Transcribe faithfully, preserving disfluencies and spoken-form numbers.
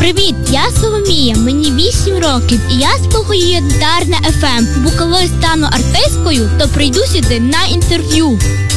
Привіт, я Соломія, мені вісім років і я слухаю Янтарне еф ем, бо коли стану артисткою, то прийду сюди на інтерв'ю.